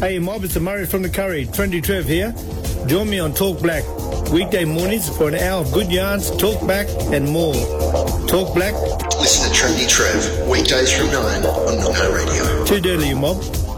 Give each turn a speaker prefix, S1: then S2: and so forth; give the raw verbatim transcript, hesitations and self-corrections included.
S1: Hey Mob, it's the Murray from the Curry. Trendy Trev here. Join me on Talk Black. Weekday mornings for an hour of good yarns, talk back and more. Talk Black.
S2: Listen to Trendy Trev, weekdays from nine on Nongo Radio.
S1: Too dirty, you mob.